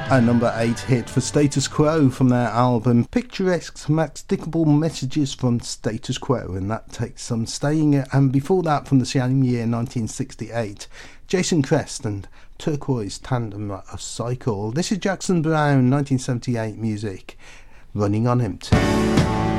A number 8 hit for Status Quo from their album Picturesque Masticable Messages from Status Quo, and that takes some staying. And before that, from the same year 1968, Jason Crest and Turquoise Tandem of Cycle. This is Jackson Browne, 1978 music, Running on Empty.